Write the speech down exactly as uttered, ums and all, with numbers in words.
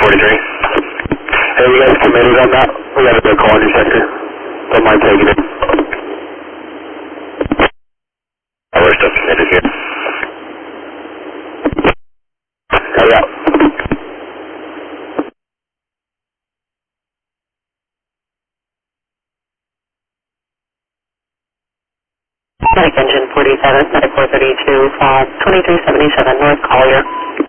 forty-three. Hey, you guys committed on that? We got a big call on your sector. Don't mind taking it. Oh, we're still committed here. Hurry up. Medic engine forty-seven, medic four thirty-two, uh, twenty-three seventy-seven, North Collier.